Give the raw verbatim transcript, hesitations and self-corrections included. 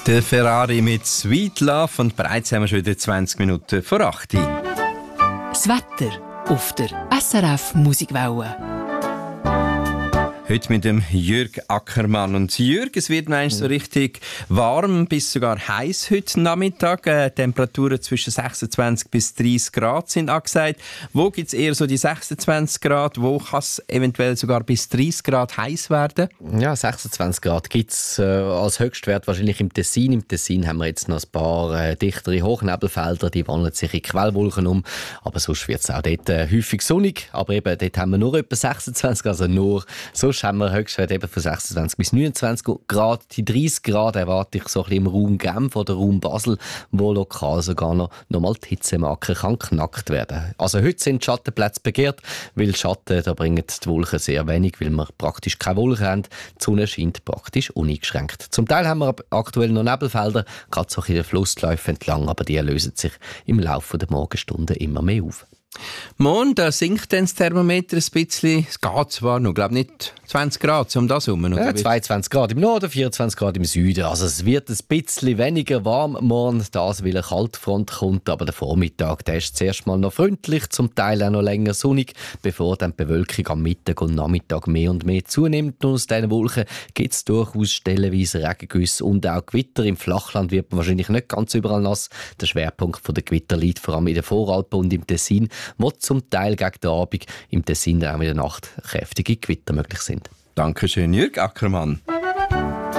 Der Ferrari mit Sweet Love und bereits haben wir schon wieder zwanzig Minuten vor acht. Das Wetter auf der S R F Musikwelle. Heute mit dem Jürg Ackermann. Und Jürg, es wird noch so richtig warm, bis sogar heiß heute Nachmittag. Äh, Temperaturen zwischen sechsundzwanzig bis dreißig Grad sind angesagt. Wo gibt es eher so die sechsundzwanzig Grad? Wo kann es eventuell sogar bis dreißig Grad heiß werden? Ja, sechsundzwanzig Grad gibt es äh, als Höchstwert wahrscheinlich im Tessin. Im Tessin haben wir jetzt noch ein paar äh, dichtere Hochnebelfelder, die wandeln sich in Quellwolken um. Aber sonst wird es auch dort äh, häufig sonnig. Aber eben, dort haben wir nur etwa sechsundzwanzig, also nur so haben wir Höchstwert eben von sechsundzwanzig bis neunundzwanzig Grad. Die dreißig Grad erwarte ich so ein bisschen im Raum Genf oder Raum Basel, wo lokal sogar noch, noch mal die Hitzemarke kann knackt werden. Also heute sind die Schattenplätze begehrt, weil Schatten, da bringen die Wolken sehr wenig, weil wir praktisch keine Wolken haben. Die Sonne scheint praktisch uneingeschränkt. Zum Teil haben wir aktuell noch Nebelfelder, gerade so in den Flussläufen entlang, aber die lösen sich im Laufe der Morgenstunden immer mehr auf. Morgen, da sinkt dann das Thermometer ein bisschen. Es geht zwar noch, glaube nicht zwanzig Grad, so um das herum. Ja, zweiundzwanzig Grad im Norden, vierundzwanzig Grad im Süden. Also es wird ein bisschen weniger warm morgen, das weil eine Kaltfront kommt. Aber der Vormittag, der ist zuerst mal noch freundlich, zum Teil auch noch länger sonnig, bevor dann die Bewölkung am Mittag und Nachmittag mehr und mehr zunimmt. Und aus diesen Wolken gibt es durchaus stellenweise Regengüsse und auch Gewitter. Im Flachland wird man wahrscheinlich nicht ganz überall nass. Der Schwerpunkt der Gewitter liegt vor allem in den Voralpen und im Tessin, wo zum Teil gegen den Abend im Tessin auch in der Nacht kräftige Gewitter möglich sind. Dankeschön, Jürg Ackermann.